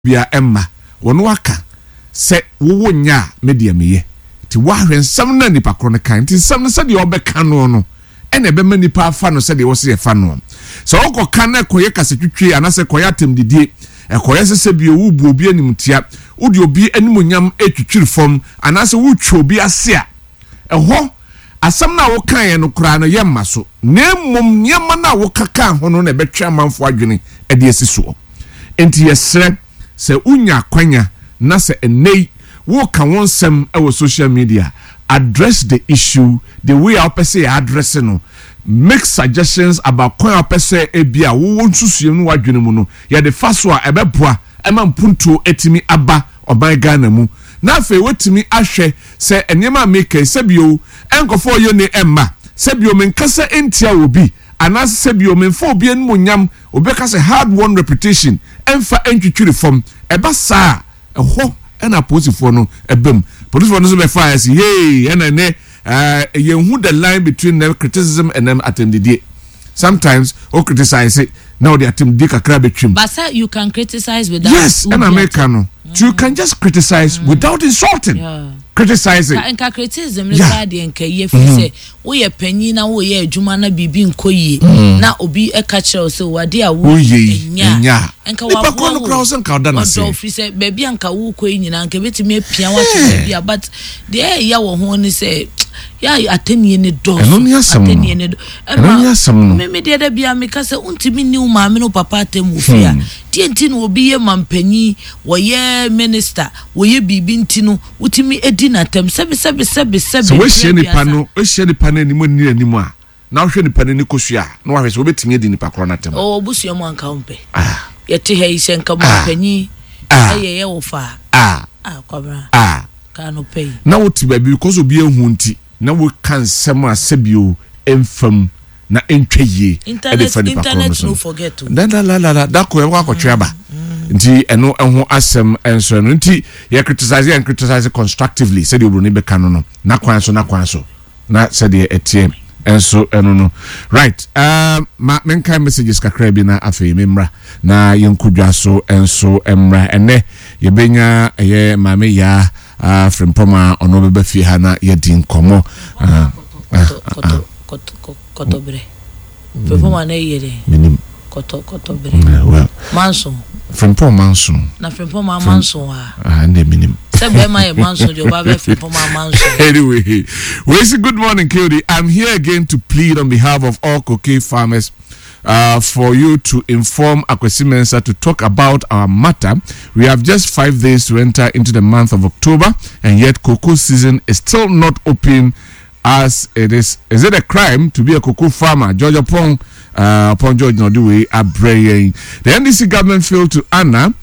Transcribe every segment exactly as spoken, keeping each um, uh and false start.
bia emma wono aka se wo nya media meye ti wahwe nsam na nipa kro ne kan ti nsam se de obeka no no ene ebe ma nipa afa no se de wo se fa no so wo kan na koye kasetwetwe anase koye atemdidie ekoye sese bi owu bu obi animtia wodi obi animonyam etwitwiri fom anase wo twa obi ase a eho asam na wo kan ye no kra no yemma so na mom nyema na wo kaka ho no na betwa manfo adwene e de esiso enti yesre se unya kwanya na se enei wo kan wonsem e wo social media address the issue the way our person address no make suggestions about kwan our person e bia wo wonsusue no wadwene mu no ye the first one ebeboa e ma mpunto etimi aba oban Ghana mu na afa wetimi ahwe se enema make sebio enkofo yo ne emma sebio menkasa entia obi anas sebio menfo obi enmu nyam obeka se hard won reputation emfa entwitwiri fom eba saa eho ena posifo no ebem posifo no so be fire say hey ena ne uh ye hu the line between the criticism and them attended. Sometimes or criticize it now they attempt dik akra betwim. But sir, you can criticize without yes and American mm. you can just criticize mm. without insulting. Yeah. Criticize it. Enka criticism le bad enka ye fi say wo ye panyi na wo ye adwuma na bibi nkoyi na obi e ka kire say wade a wo enya enka wa ko no cross enka oda na say odo fi say baby enka wo koyi nyina enka betimi apia wa bia but the ya wo ho ni say ya atenie ne do atenie ne do me me de da bia me ka say untimi ni uma me no papa atem wo fia tienti no obi ye mampanyi wo ye minister wo ye bibi ntino utimi na tem sebe sebe sebe sebe so we share ni pano we share ni pano ni mo ni animu a na hwe ni pano ni kosua na wa hwe so obetimi edi ni pakro na tem o obusuo mo anka umpe ah yete he ise nka mo panyi eye ye wo fa ah ah kwabra ah ka no pay na woti ba bi because obi ehu nti na we kan sem asebio emfam na entweye internet internet no forget to la la la la da ko e wa kwatwe aba nti eno eho asem enso no nti ye criticize and criticize constructively said you be kanu no na kwan so na kwan so na said ye etie enso eno no right um ma menkai messages kakra bi na afei memra na yenkudwa so enso emra ene ye benya ye mame ya frimpoma ono beba fi ha na ye din komo koto koto koto bre frimpoma na yere minim koto koto bre well manso frimpoma manso na frimpoma manso ah ah ne minim sebe my manso jo ba be frimpoma manso anyway we say good morning Kodi. I'm here again to plead on behalf of all cocoa farmers Uh, for you to inform Akwesi Mensah to talk about our matter. We have just five days to enter into the month of October, and yet cocoa season is still not open as it is. Is it a crime to be a cocoa farmer? George Pong, uh, upon George Noduwe, Abreye. The N D C government failed to honor,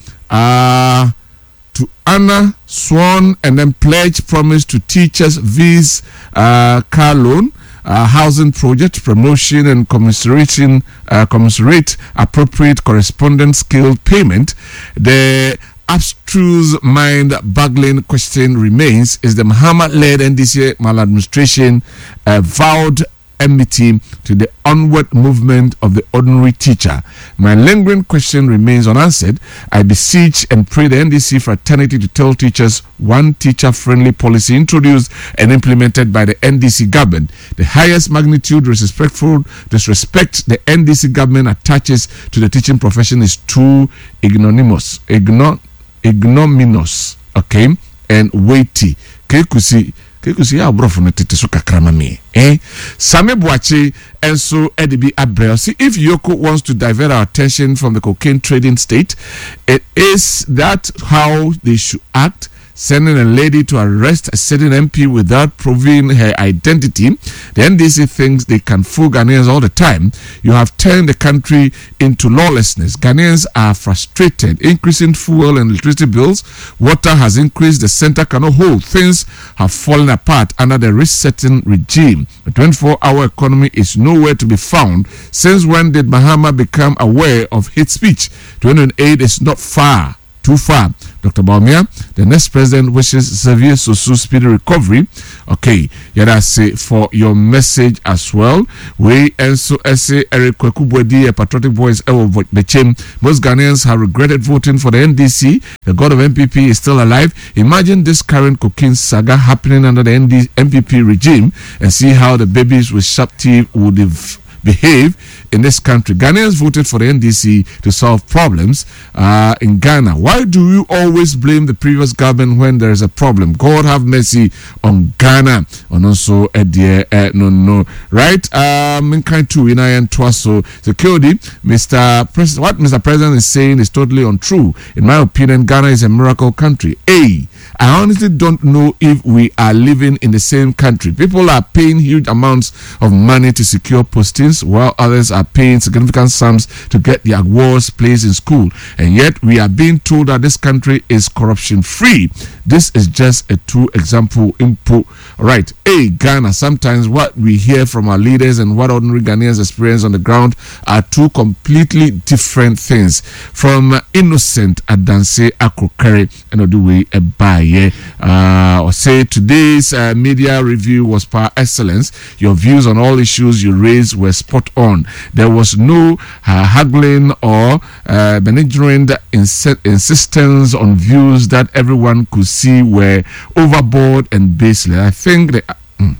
uh, to honor sworn and then pledge promise to teachers V's uh, car loan. Uh, housing project promotion and commiserating uh, commiserate appropriate correspondent scale payment. The abstruse mind-boggling question remains: is the Mahama-led N D C maladministration uh, vowed enmity to the onward movement of the ordinary teacher? My lingering question remains unanswered. I beseech and pray the N D C fraternity to tell teachers one teacher-friendly policy introduced and implemented by the N D C government. The highest magnitude disrespectful disrespect the N D C government attaches to the teaching profession is too ignominious, igno, ignominious, okay, and weighty. Kekusi Kekusi ya brofo no tete so kakrama me eh Same Boache enso edibi abrel. See, if Yoko wants to divert our attention from the cocaine trading state, it is that how they should act, sending a lady to arrest a certain M P without proving her identity. The N D C thinks they can fool Ghanaians all the time. You have turned the country into lawlessness. Ghanaians are frustrated. Increasing fuel and electricity bills. Water has increased. The center cannot hold. Things have fallen apart under the risk-setting regime. The twenty-four hour economy is nowhere to be found. Since when did Mahama become aware of hate speech? twenty oh eight is not far. Too far. Doctor Baumia. The next president wishes Xavier Sosu speedy recovery. Okay, yeah, that's it for your message as well. We also say Eric Kwekubwedi, a patriotic voice, Bechem. Most Ghanaians have regretted voting for the N D C. The god of N P P is still alive. Imagine this current cocaine saga happening under the N P P regime and see how the babies with sharp teeth would have behave in this country. Ghanaians voted for the N D C to solve problems uh, in Ghana. Why do you always blame the previous government when there is a problem? God have mercy on Ghana. And also, uh, dear, uh, no, no, right? Um, in kind two, in I and Twaso, security, Mister President, what Mister President is saying is totally untrue. In my opinion, Ghana is a miracle country. A, I honestly don't know if we are living in the same country. People are paying huge amounts of money to secure postings, while others are paying significant sums to get their awards placed in school. And yet we are being told that this country is corruption free. This is just a true example input. Right. A, Ghana, sometimes what we hear from our leaders and what ordinary Ghanaians experience on the ground are two completely different things. From uh, innocent Adanse Akrokare and Oduwe Ebaye. Uh, or say today's uh, media review was par excellence. Your views on all issues you raised were spot on. There was no uh, haggling or uh, belligerent ins- insistence on views that everyone could see were overboard and baseless. I think the mm.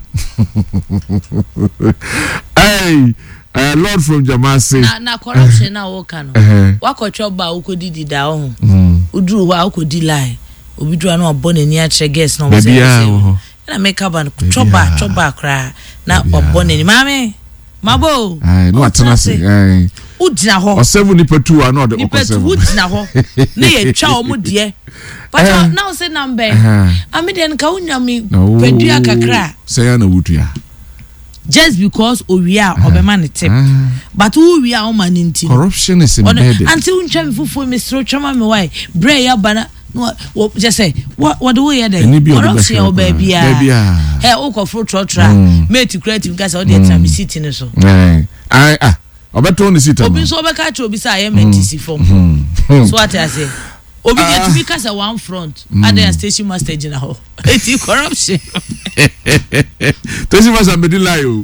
Hey, uh, Lord from Jamasi. Na na corruption na wokano. Wako choba ukodi da ho. Uduru wa ukodi lie. Obidru na obone ni a che guest na say. Na make up and choba choba kra na obone ni mame. Mabo. Ai, no atena se. Ai. Udina ho. O seven nipa two are not the nipa two udina ho. Na ye twa omo de. But uh, now say number. Ami den ka unya mi pedua kakra. Say na wutua. Just because Oria uh, Obema ne tip. Uh, but Oria o man nti. Corruption is embedded. Until uncha me fufu me stro chama me why. Bre ya bana no just say what what do we hear there? Corruption o baby ah. Baby ah. Hey o ko fro trotra. Mate creative guys o dey try me sitting ni so. Eh. Ai ah. Obeto ni sit am. Obi so obeka cha obi say I M T C form. So what I say? Obi get to be kasa one front and then station master gina ho. It's corruption. Station master be lie o.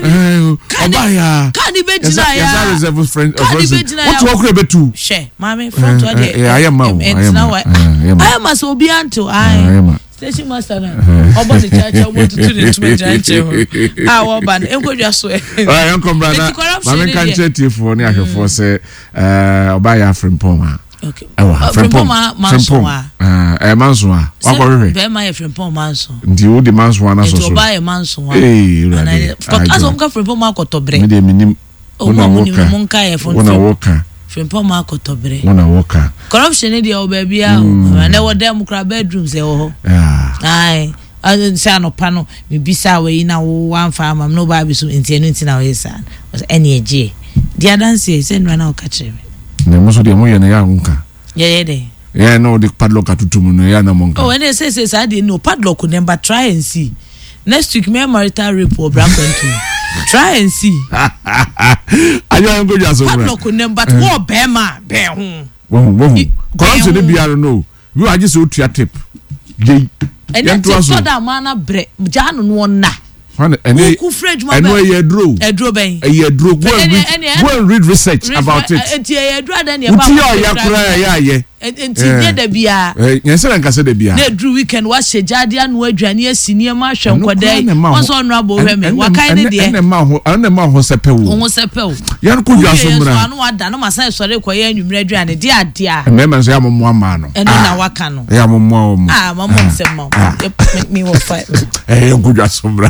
Obaya. Can the be gina ya? Yes, I reserve friend. What work we be too? She, mommy front wa dey. I am ma. I am as obi anto. I station master na. Obo the church o want to do the twenty church. Ah, wo ban enkodwa so. Ah, yon come brother. Mama kan chat for ni ahwefo say eh Obaya Frimpong. Okay. Ewa, Frimpong Manso. Ah, eh Manso ah. Wa ko hwe. Be ma ye Frimpong Manso. Ndi wo di Manso na so so. Eto ba ye Manso. Eh, right. Aso mka Frimpong ma ko tobre. Me de minim. Wona woka. Monka ye fon. Wona woka. Frimpong ma ko tobre. Wona woka. Corruption e dey o ba bia o. Na wo dem kra bedrooms e wo ho. Ah. Ai. I say no pano me bisa we na wo wan fa am no ba bi so enti enu enti na we sa. Was any eje. Dia dance say no na o ka kire me. Ne moso de mo ye na ya nka. Yeah, yeah, de. Yeah, no, the padlock atutumu no ya na monka. Oh, when they say say I didn't know padlock number try and see. Next week me marital rape or black country. Try and see. Ayo ngo ja so. Padlock number wo be ma be ho. Wo wo. Corruption dey biar no. We are just otua tip. Jey. And that's so that man na bre. Ja no no na. And and where you drew, a draw bay, a draw. Go and read research about it. And a draw than your yeah, yeah. And the beer, yes, and Cassa de Bia. The drew weekend was a Jadian word, Jania senior marshal, and was honorable women. What kind of dear? And the man was a pill, almost a pill. Young could just one what done myself, sorry, quiet, you read and dear, dear. And members, I am one man. And now what can I am more? Ah, Mamma said, Mom, make me will fight. Eh, good just some.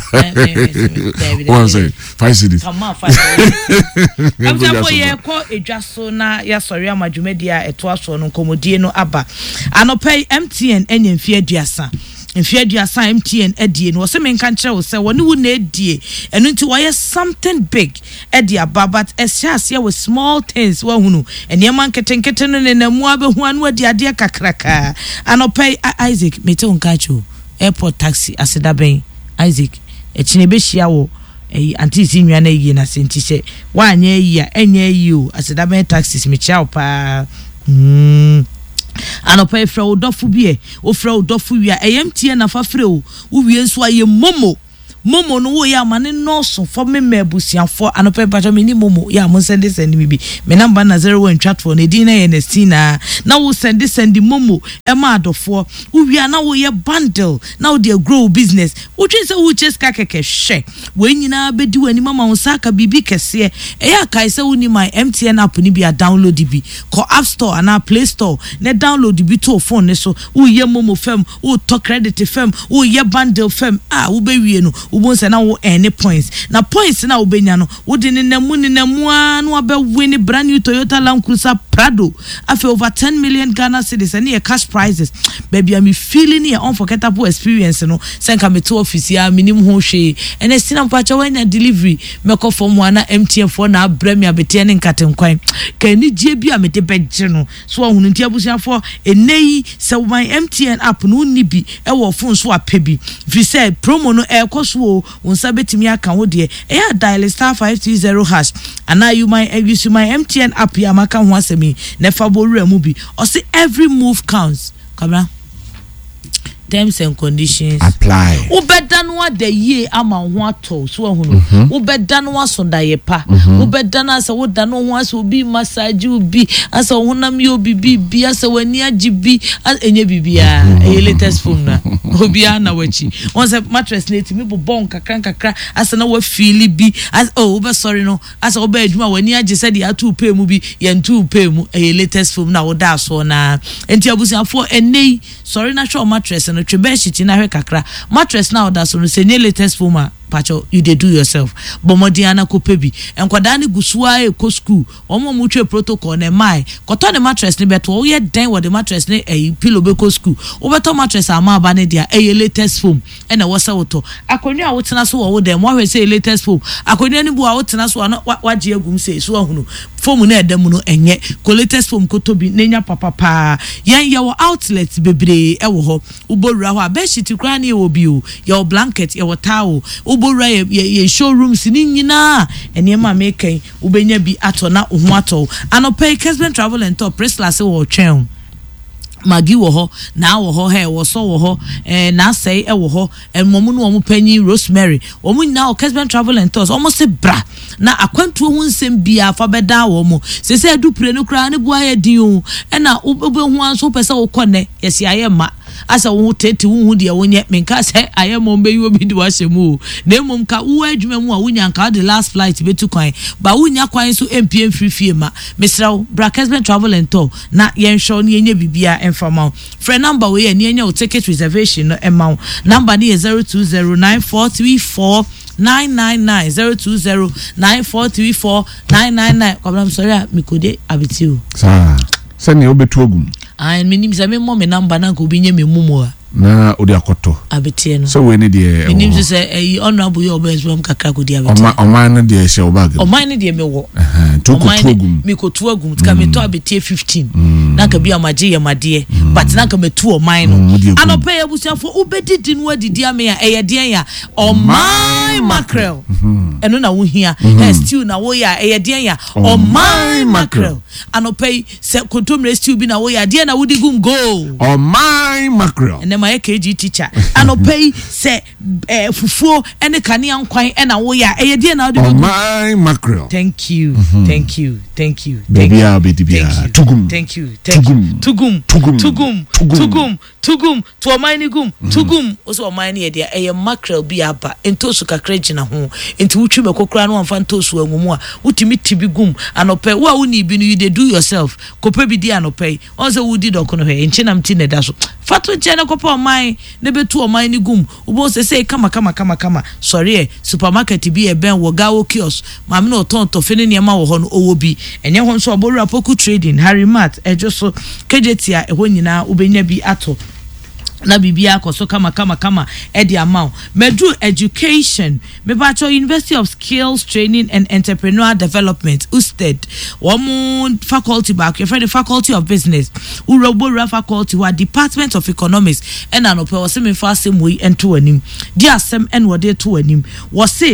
One say, five cities. Come on, five. I'm for ye call a just so na ya sorry, I'm a Jumedia, a twas on Comodino Abba. I no pay M T N and in fear diasa. In fear diasa M T N Eddie, and was a main country will say, one who need dear, and into wire something big. Eddie Abba, but as just with small things, well, who and your man kitten kitten and a moabe one word, dear dear kakraka. I no pay Isaac, me to catch airport taxi, as a dabbing Isaac. Echinebeshia wo eh anti sinwa na yi na senti se wa anya yi a enya yi o aseda ben taxis me chia pa mm anopa efra odofo bi e ofra odofo wi a M T N na fa frɛ o wi nso aye momo momo no wo ya mane no so for me mebusiafo anopa pacho me ni momo ya mo send send me bi me number na zero one chat for na din na N S T na na wo send send momo e ma adofo wo wi na wo ye bundle na wo dey grow business wo twin say wo just ka keke hwe we nyina bedi wani mama wo saka bibi kese e ya kai say wo ni my M T N app ni bi a download bi ko App Store and Play Store na download bi to phone ne so wo ye momo fam wo to credit fam wo ye bundle fam ah wo be wie no wo say na wo any points na points na wo benya no wo de ne namu ne namu an wo be win brand new Toyota Land Cruiser Prado after over ten million Ghana cedis and your cash prizes baby I'm feeling your unforgettable experience no senka me to office ya minim ho hwe and estina mpacha when your delivery me call from one M T N for na abrɛ me abete ne nkatenkwan ka ni gie bi a me de begye no so ahunu ntia busiafo enei se my M T N app no ni bi e wo phone so apebi fi say promo no e koso unsa betimi aka wo de e ya dial star five three zero hash and now you might use my M T N app ya maka ho asemi nefa boru mu bi o say every move counts kamera terms and conditions apply wo beda no ade ye ama ho ato so ahunu wo beda no asonda ye pa wo beda na asa wo da no ho asa obi massage obi asa ho nam ye obi bi asa wani agibi enye bibia e latest phone na obi ana wachi won say mattress na etimi bobon kakra kakra asa na wa feel bi as oh be sorry no asa oba adwuma wani agi said ya two pay mu bi ye two pay mu e latest phone na wo da so na enti abusiafo enei sorry na show mattress no Trebeshiti na kakra mattress na oda so no se latest former pacho you dey do yourself bomodiana ko pebi enkwada ni gusua e ko school omo mu twe protocol na mai koto ne mattress ni beto wo ye den wo the mattress ni e pillow be ko school wo beto mattress ama aba ne dia e latest foam e na wo se woto akonwa a wo tena so wo dem wo hwe se latest foam akonwa ni bu a wo tena so na waje agum se so ahunu foam na edam no enye ko latest foam ko to bi nenya papa pa yan ye wo outlet bebre e wo ho ubowura ho abeshiti kra na e wo bi o ye blanket ye wo towel ubowura ye ye showrooms ni nyina ene ma meken ubenya bi ato na ho ato anope Kesben Travel and Tour press class wo twen magi wo ho na wo ho he wo so wo ho eh na sei e wo ho enmomu no omu panyi Rosemary omu nyina o Kesben Travel and Tours almost se bra na akwantu hu nsem bia fa beda wo mu se se adupre no kra ne bua ye din o e na obehu anso pese wo kone yesi aye ma asa wo tete wo hu de wonye menka se aye mo be yo bi de wa shemu na mom ka wo adwuma mu a wonya nka the last flight betu kwan ba wonya kwan so M P M free fee ma mesraw bra Kesben Travel and Tour na yen show ne yenye bibia enfama friend number we ye ne yenye o ticket reservation no emma number ne zero two zero nine four three four nine nine nine zero two zero nine four three four nine nine nine kwabram sorry mikode abitiu sa se ne obetu ogum ah minim se me mo me number na ko bi nye me mumu a na odi akoto abetie no so we ne de minim se eh honorable your best from kakra ko di abetie oma oma na de she obag oma ne de me wo eh to ko tuogum mi ko tuogum tika me to abetie fifteen na ka bi amaje ye made but na ka me tu oma no anope ya busiafo ubedidi no adidi ame ya eye de ya oma mackerel eno na wo hia eh stew na wo ya eye de ya oma mackerel anope se kontomre stew bi na wo ya de na wo digum go oma mackerel my K G teacher anope se eh fufuo ene kane ankwan ena wo ya eye de na wo oh my mackerel thank you mm-hmm. thank you thank you thank you bibia tugum thank you thank you tugum tugum tugum tugum tugum to omani gum tugum oso omani e de eye mackerel bi aba entosu kakra gina ho enti wutwi mekokra no amfa ntosu angumu a wutimi tibi gum anope wo a woni bi no you dey do yourself kopa bi di anope on se wudi dokono he enchi nam ti ne da so fato jena kopa omai ne betu omai ni gum ubo se say kama kama kama kama sorry eh supermarket bi e ben wo gawo kiosk ma me no ton to fene ne ma wo ho no owo bi enye ho nso oboru apoku trading Harry Mart ejo so kejetia e ho nyina ubenya bi ato na bibia akoso kama kama kama edi amount medu education mebacho University of Skills Training and Entrepreneur Development U S T E D womu faculty back your friend the Faculty of Business urobora faculty wa Department of Economics and anope wose me fa asem we ento anim di asem en wode to anim wose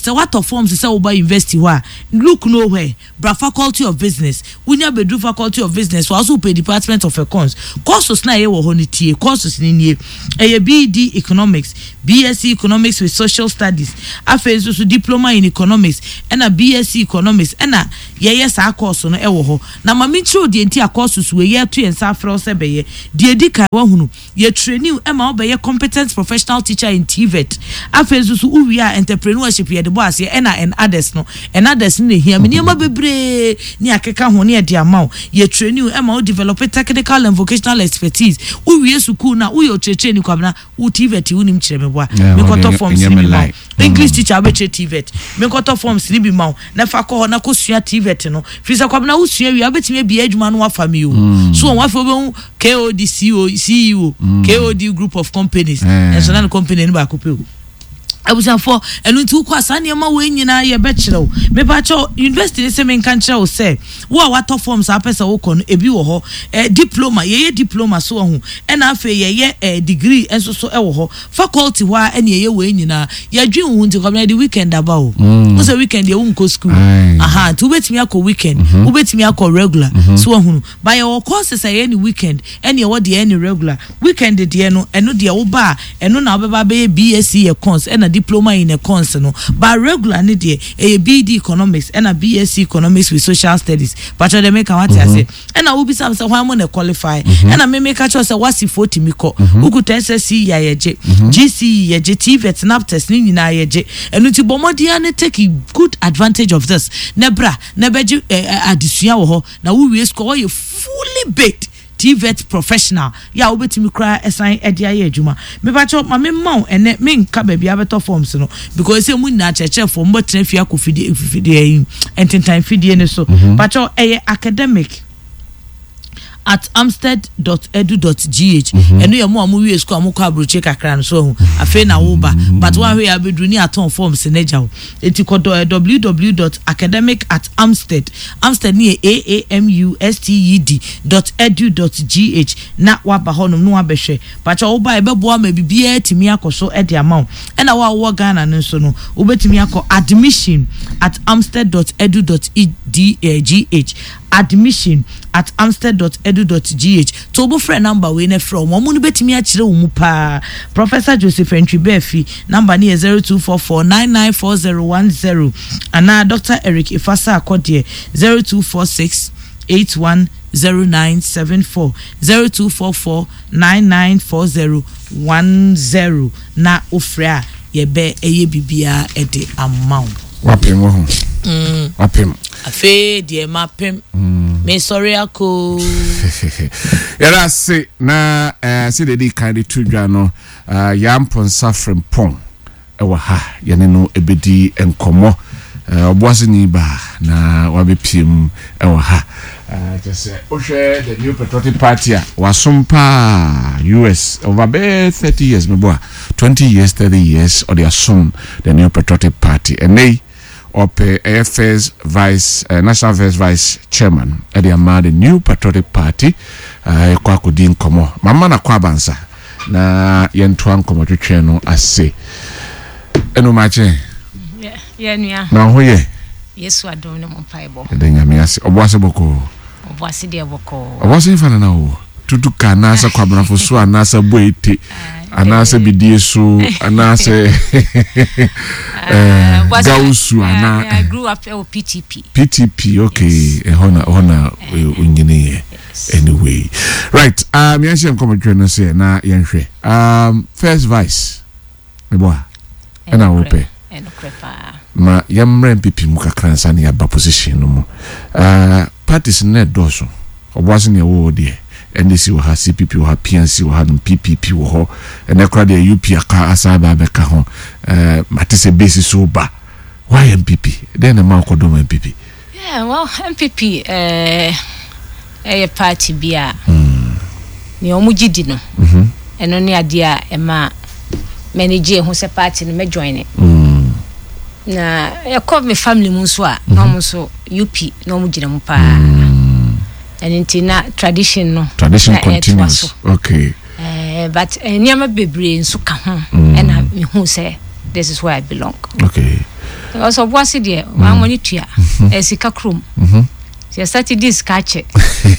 so what of forms say oba university wa look nowhere bra faculty of business unya bedu faculty of business we also pay department of accounts courses na ye wo ho ni tie courses ni nie e B D economics B S c economics with social studies afezo so diploma in economics and a B S c economics and a ye ye sa course no e wo ho na ma me tro de enti a courses we ye to ensa afro se be ye de edi kai wa hunu ye training e ma obe ye competent professional teacher in T V E T afezo so uwi a entrepreneurship ye de bo ase and and others no and others ne hia me niam bebre ni akeka ho ne de amount ye training e ma develop technical and vocational expertise uwi school na uyo cheche ni kwabna u T V E T unim chire me boa me koto forms ni bi English teacher be che T V E T me koto forms ni bi ma na fa ko na ko sua T V E T no frisa kwabna u sua wi abetime bi adwuma no afa me o so wa fa be K O D C E O K O D group of companies and so na company ni ba ko pe o abusa for enu nti ukwa sane ma we nyina ye be kire o me ba cho university ni se me kan kire o se wo wa to forms apesa wo kono ebi wo ho eh, diploma ye ye diploma so ho e na afa ye ye eh, degree enso so e wo ho faculty wa ene ye we nyina ye dwen hu nti kwa the weekend aba o wo se weekend ye wo nko school aha tu betimi akọ weekend wo betimi akọ regular so ho ba ye wo courses ye ni weekend ene ye wo de any regular weekend de no eno de wo ba eno na wo ba be B S c accounts ena diploma in accounts no but regular ne de a B D economics and a B S c economics with social studies but they make what I say and I will be some say why mo qualify and I me make catch say what if forty mi ko uku S S C ya ye G C ye T V E T snap test ni nyina ye and uti bomodia ne take good advantage of this nebra nebeji adisua wo ho na wo wie score you fully baked T V E T professional ya obetimi kra esan ede aye adwuma me ba cho ma me ma ene me nka ba bia beto forms no because say mu na cheche form but na fia ko fidie fidie entertain fidie ne so ba cho eye academic at amstead dot edu dot g h eno ye mo amu wie school amu ko abroche kakra no so afi na wo ba but one we abedu ni aton forms ne jaw enti ko w w w dot academic at amstead amstead ni a a m u s t e d dot edu dot g h na wa ba honom no abehwe but wo ba e bebo ama bibia timi akoso e de amount e na wa wo Ghana no so no wo betimi akọ admission at amstead dot edu dot g h admission at amstead dot edu dot g h to bo friend number we na from mo no betimi a kire wo mu pa Professor Joseph Entry number ni zero two four four nine nine four zero one zero ana Doctor Eric Ifasa Akodie zero two four six eight one zero nine seven four zero two four four nine nine four zero one zero na ofra ye be eye bibia e de amount wapem wo mm wapem afi de mapem me sorry ako era se na eh se de di kind to dwa no yam ponsa frem pon e wa ha ye ne no ebedi enkomo oboase ni ba na wabepiem e wa ha just say ohwe the new patriotic party wasumpa U S over about thirty years me boy twenty years thirty years or they assume the new patriotic party and they op A F S vice uh, national affairs vice chairman at the amount the new patriotic party uh kwa kudin komo mama na kwa bansa na yentu ankomo twetwe no ase eno mache yeah yeah nua na ho ye yesu adom ne mo paibo de nyame ase oboase boko oboase de boko oboase fana na wo tutu kana sa kwa bana fosu anasa boete anasa bidie so anasa eh gausu ana I grew up at P T P P T P okay eh hona hona unyine anyway right um yanshi nkomo tweno se na yenhwe um first vice meboa ena wope eno krepa ma yamre P P mu kakra nsa ne aba position no mu uh parties ne doso oboase ne wo de N D C wo ha C P P wo ha P N C wo ha P P P wo ho ene kra de U P aka asaba be ka ho eh matise base so ba why M P P then na ma kodo M P P yeah well M P P eh eh party bia mm ni omugidi no mhm eno ne ade a e ma manage ho se party no me join it mm na e call me family mu so a no mo so U P no mo gina mu pa and intina tradition no tradition continues okay eh but niam bebre nso ka ho and me who say this is where I belong okay Also Bossy dear, one money tia, as a cacrum. She started this catch it.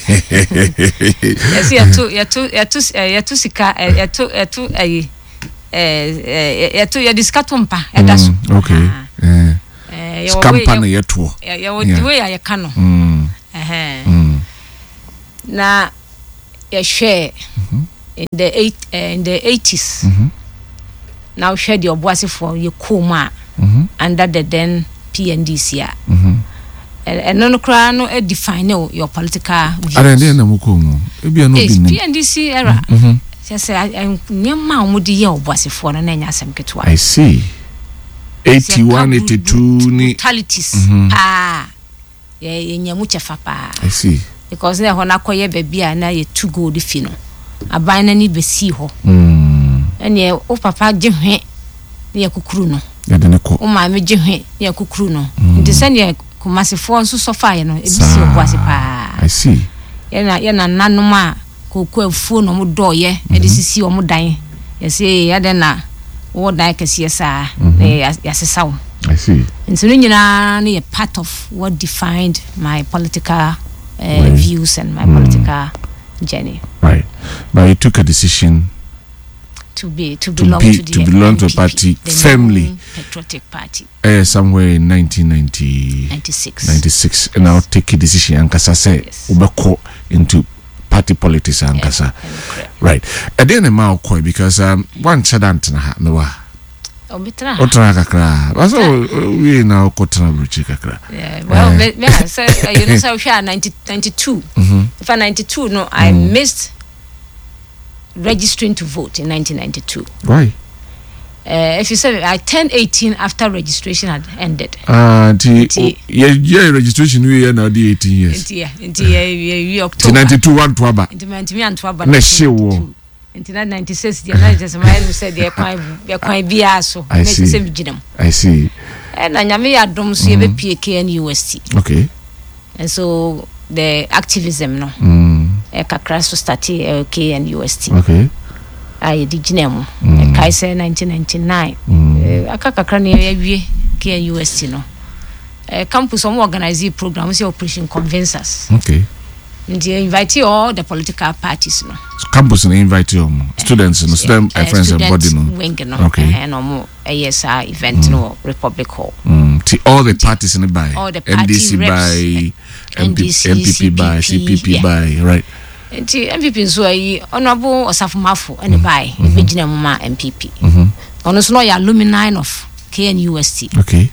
Yes, you two, you two, you two, you two, you two, you two, a eh to ya discatumpa edaso okay eh eh company yeto ya we ya ka no eh na ya share in the eight uh, in the eighties now share the obuasi for ye kuma under the then P N D C a and no kra no define your political views are dey na mukomo e bia no bi ni P N D C era yes I nyama omudi ye obuasefo no na nya asem ketwa I see eighty-one eighty-two ni totalities ah ye nyamu chefa pa I see because na ho na koye bebia na ye two gold fi no aban na ni besi ho mm ene o papa gehwe ye kukuru no ya de ne ko o ma me gehwe ye kukuru no ndi se ne kumasefo nso sofa ye no ebisi obuase pa I see ye na ye na nanoma kokwa afuo no mo doye e de sisi o mo dan ye se ya de na wo dan kese sa ya sesaw I see nso nyina na ye part of what defined my political uh, right. views and my mm. political journey. Right, but you took a decision to be to belong to, be, to, the to belong N P P, to a party the family patriotic party uh, somewhere in nineteen ninety-six ninety-six and I'll take a decision and kasa say ubeko into party politics and kasa right again a mile koi because um one chadant na ha mewa obitra otra kakra that's all we now kotra bruchi kakra yeah well uh, yeah so uh, you know so we ninety-two mm-hmm. for ninety-two no I mm. missed registering to vote in nineteen ninety-two. Why? Uh, if you say I turned eighteen after registration had ended. Ah, uh, the yeah, yeah, registration we are now the eighteen years. Yeah, yeah, yeah, October. ninety-two one to aba. ninety-two one to aba. Na shewo. nineteen ninety-six the na just my said the kwan the kwan bia so. I see. I see. And anyame ya dom so ye be P K N U S T. Okay. And so the activism no. Mm. E kakra so start K N U S T. Okay. I di ginemu. E kai say nineteen ninety-nine. Eh aka kakra na ya wie K N U S T no. Eh campus om organize program say Operation Convince Us. Okay. And they invite all the political parties no. So campus na invite you students no student uh, friends and body no. Wing no. Okay. And um A S R event mm. no Republic Hall. Mm. To all the parties in the by. All the party N D C reps, by N D C, M P P by C P P yeah. by right. And the M P P so ayi honorable Osafumafo and mm. by mm-hmm. Virginia Mama M P P. Mhm. Ono so no ya alumni of K N U S T. Okay.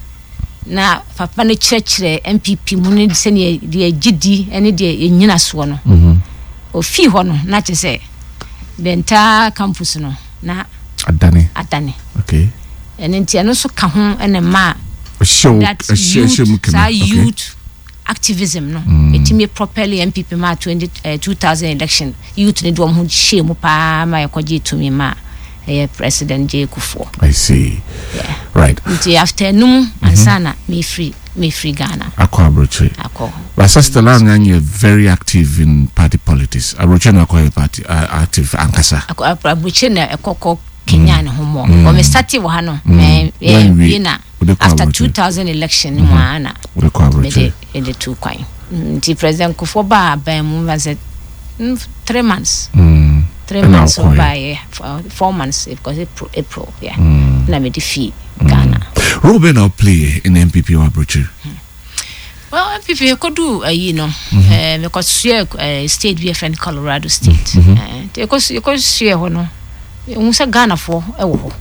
Na papa ne church M P P mu ne se ne de gidi ene de enyina so no. Mhm. O fi ho no na che se the entire campus no na adane adane. Okay. Ene ntia no so ka ho ene ma show that youth, youth activism no mm. etimi properly M P P ma twenty uh, two thousand election youth ne do ho shame pa ma yakoje to me ma eh President J Kufuor. I see. Yeah. Right. Until afternoon mm-hmm. and sana me free me free Ghana. Akwa Abroche. Akwa. But Sister Lan you're very active in party politics. Abroche na akwa party uh, active ankasa. Akwa Abroche na ekoko Kenya na homo. O me start wo ha no me e na after two thousand election mm-hmm. wana. Ode kwa Abroche. E de two kwan. Until President Kufuor ba ba mu was three months. Mm. Three and months or by uh, four months because April, April yeah. Mm. Na me defeat mm. Ghana. Robin now play in M P P or Abroche. Mm. Well, M P P could do uh, you know mm-hmm. uh, because share uh, state B F N Colorado State. Mm-hmm. Uh, because because share hono. Unsa Ghana for e wo ho.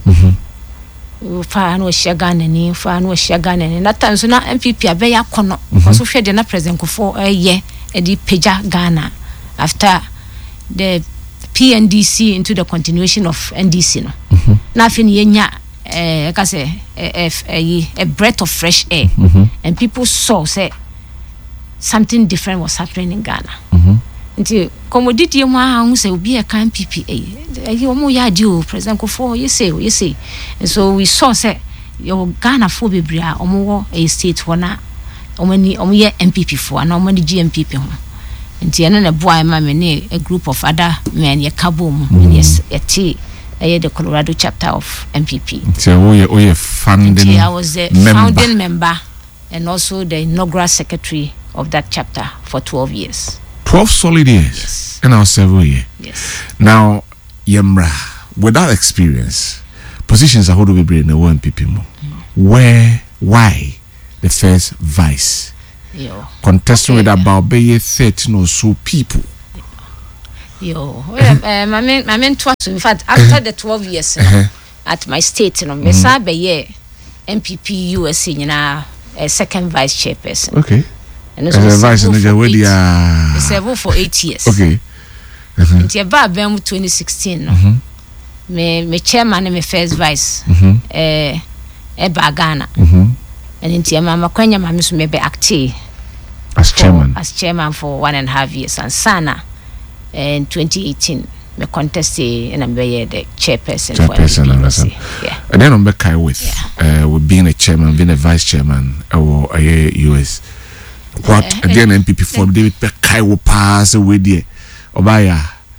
Mhm. Fa no share Ghana ni fa no share Ghana ni. That time so na M P P abeya kono because we share na president Kufuor eh ye e di peja Ghana after the P N D C into the continuation of N D C no. Mm-hmm. Na fin yenya eh ka say a, a, a breath of fresh air. Mm-hmm. And people saw say something different was happening in Ghana. Mhm. Nti commodity mo ha hu say obi e kan P P A. Eh omo ya di o President Kufuor you say you say. And so we saw say your Ghana for bebre a omo wo a state ho na omo ni omo ye M P P for na omo ni G M P P ho. Nti ene na boy ma me ne a group of other men ye kabo mu yes yeti uh, the Colorado chapter of M P P. So we we founding. I was the member. founding member and also the inaugural secretary of that chapter for twelve years. twelve solid years. Yes. And now several years. Yes. Now, Yemra, with that experience, positions are how do we bring the one people more? Where, why the first vice? Yo. Contesting Okay. with about be thirteen or so people. Yo, well, uh, my main, my main twice. In fact, after the twelve years uh, at my state, you know, me say be ye M P P U S A, you know, a second vice chairperson. Okay. And As a vice in the way they are. served for eight years. Okay. Until about Ben twenty sixteen, no. Me me chairman and me first vice. Eh, eh, Ghana. And until Mama Kwenya, Mama so me be active as chairman. As chairman for one and a half years, and Sana. In twenty eighteen, me contested and I'm the chairperson, chairperson for M P P. Yeah. And then I'm back with yeah. uh, with being a chairman, being a vice chairman, or a U S. What uh, again? M P P form David Bekai will pass away there. Obaya.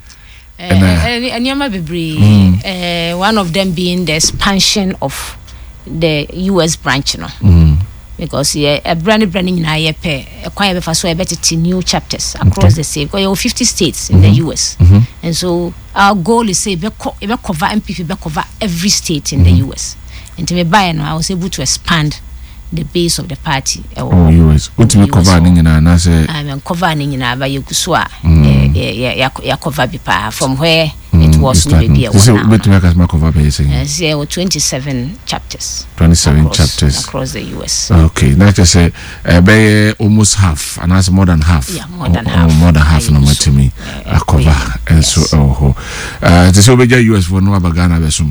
And Yama Bibri, one of them being the expansion of the U S branch, you know. Mm. Because yeah, a brand branding in I pay a quite for so I better to new chapters across okay. the state. Because you have fifty states in mm-hmm. the U S, mm-hmm. and so our goal is say be cover M P P, be cover every state in mm-hmm. the U S. And to me buy now, I was able to expand the base of the party. Oh, U S. What to me cover ning na na say? I'm cover ning na by Yuguswa. Yeah, yeah, yeah, yeah, cover bipa from where it was no be. So what to me as my cover be saying? Yes, there were twenty-seven chapters. twenty-seven across, chapters across the U S. Okay, that's just say uh, be almost half, and that's more than half. Yeah, more than oh, half. Oh, more than half no matter me. I cover and so oh. Uh, this will be U S for no Ghana besum.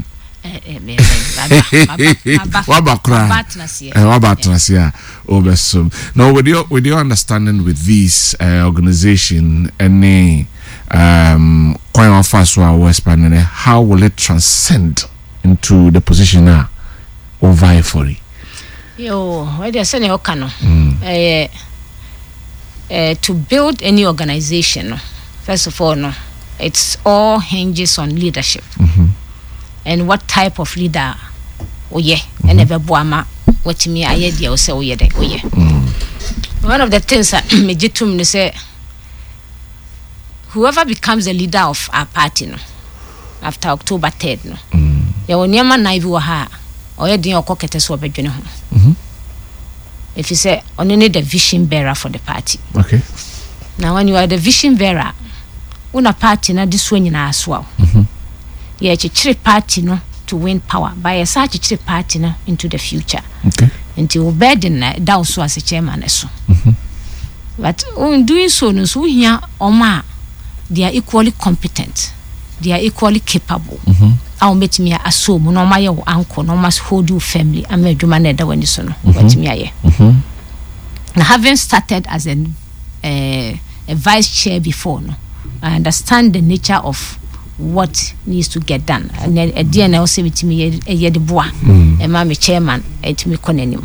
Wabakra. Wabatnasia. Obesum. Now, with your with your understanding with this uh, organization, any um, how will it transcend into the position now or vie for it? Yo, where they say no cano. Eh, to build any organization, first of all, no, it's all hinges on leadership. Mm-hmm. And what type of leader? Oh yeah, mm-hmm. and never boama. What me I hear you say oh yeah, oh yeah. Mm. One of the things that me jitum say, whoever becomes the leader of our party, no, after October third, no, mm. ya wonyama na ibi wa ha, oye din okokete so obedwene ho. Mhm. If you say only the vision bearer for the party. Okay. Now when you are the vision bearer, una party na diso nyina aso. Mhm. Yeah, chichiri party no to win power by a such chichiri party no into the future. Okay. Until burden na down so as a chairman so. Mm-hmm. But in doing so no so here oma they are equally competent. They are equally capable. Mhm. I will meet me assume no my uncle no must hold you family. I'm a German that when you so no what me aye. Mhm. Now having started as a uh, a vice chair before no, I understand the nature of what needs to get done. And a D N L say with me a year de bois, and my chairman at me conenim.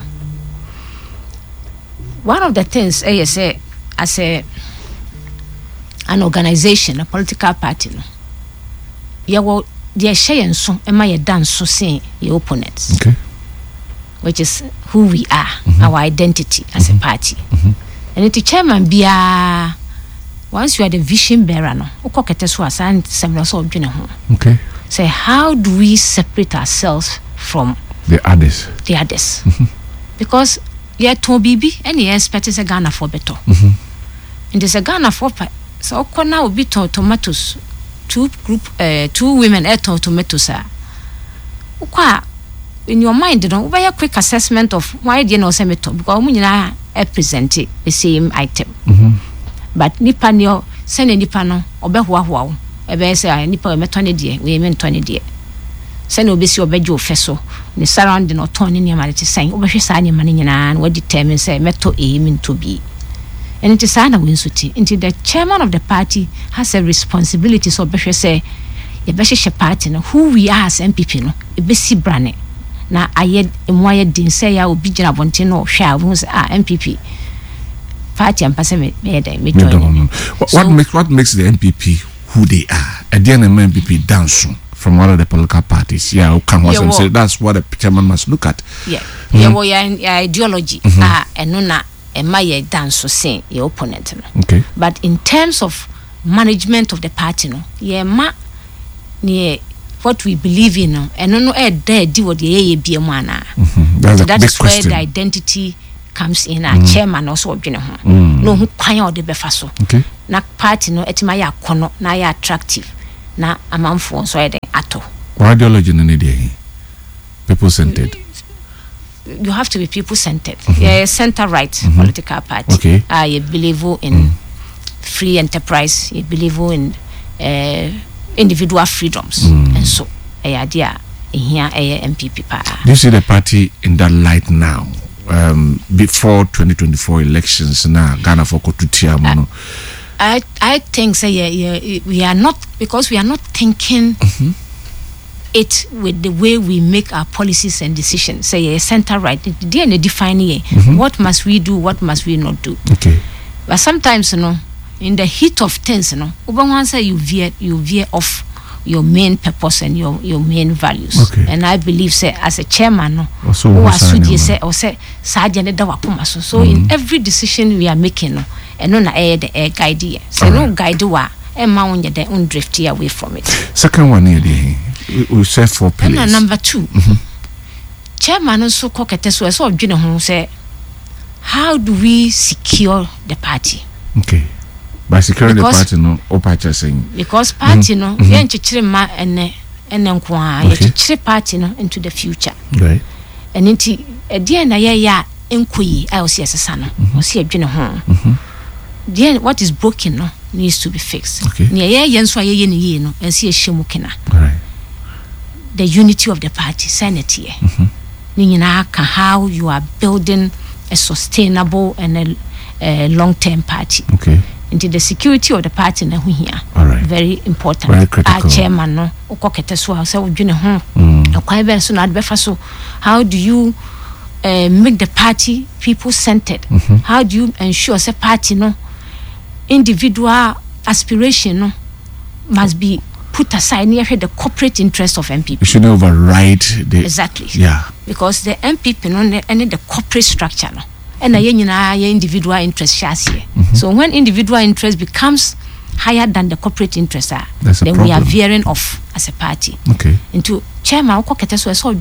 One of the things I say as a an organization, a political party, no, you will the share and so am I done so saying your opponents, okay, which is who we are, mm-hmm. our identity as mm-hmm. a party, mm-hmm. and the chairman be a once you are the vision bearer, no, okay. Say, how do we separate ourselves from the others? The others, mm-hmm. because yeah, to bibi, and you expect is a Ghana for better, mm-hmm. and there's a Ghana for so now be to tomatoes, two group, uh, two women ate tomatoes. Ukwa in your mind, you know, by a quick assessment of why do you know semi to because we are representing the same item. Mm-hmm. But nipa nyo sene nipa no obehoa hoa ebe say nipa metone de we mentone de sene obesi obeje ofeso ni surround no ton ni ma te sen obehwe sa anya ma ni nyina na we determine say meto e minto bi and it is ana we nsuti into the chairman of the party has a responsibility so obehwe say e be hye party no who we are as M P P no e be si brane na aye emoye din say ya obi gina bonte no hwa wo say ah M P P party and pass me me me join. What, so, what makes what makes the M P P who they are? At the end of M P P dance from one of the political parties. Yeah, who come yeah, and say that's what a chairman must look at. Yeah, mm-hmm. yeah, well, your, your ideology, mm-hmm. ah, and no na, and my dance so saying your opponent. No? Okay. But in terms of management of the party, no, yeah, ma, yeah, what we believe in, no, and no, no, eh, there, do what the A B M one. That's that is question. Where the identity comes in. A mm. chairman also, you know, mm. no, who can't or the befaso. Okay. Na party no, etimaya kono, na ya attractive, na amamfo so ede ato. What ideology no need here? People centered. You have to be people centered. Mm-hmm. Yeah, center right mm-hmm. political party. Okay. Ah, uh, you believe in mm. free enterprise. You believe in uh, individual freedoms, mm. and so a idea here a M P P. Do you see the party in that light now? Um, before twenty twenty-four elections, now Ghana for Kotutia Mono. I I think say so, yeah, yeah, we are not, because we are not thinking. Mm-hmm. It with the way we make our policies and decisions. Say so, yeah, center right. They are defining mm-hmm. what must we do, what must we not do. Okay. But sometimes, you know, in the heat of things, you know, once you veer you veer off your main purpose and your, your main values. Okay. And I believe, say, as a chairman, no, also, who are say or say Sergeant Dawapuma. So so mm-hmm. in every decision we are making, no, and no na air the air guide here. So right. no guide wa and mount the own drift away from it. Second one here. We, we say four pillars. And number two, mm-hmm. chairman also cocketess so so you know say how do we secure the party? Okay. By securing because, the party, no, Opacha saying because party, mm-hmm. no, mm-hmm. yeah, chichire ma ene ene nkwa, yeah, chichire party, no, into the future. Right. And into a dear na ya ya enkoyi, I will see as a son, or see a you know home. Dear, what is broken, no, needs to be fixed. Okay. Near yeah, yanswa ye ye no, and see a shimukina. Right. The unity of the party, sanity. Mm-hmm. How you are building a sustainable and a, a long-term party. Okay. Into the security of the party, na here. All right. Very important. Very critical. Our chairman, no, okoketeswa, so we know, hmm. So not so. How do you uh, make the party people-centered? Mm-hmm. How do you ensure say party, no, individual aspiration, no, must be put aside near the corporate interest of M P P. You shouldn't override the exactly. Yeah. Because the M P P no any the corporate structure no. And mm-hmm. the individual interest shares here. Mm-hmm. So when individual interest becomes higher than the corporate interest, uh, then problem. We are veering off as a party. Okay. Into chairman so so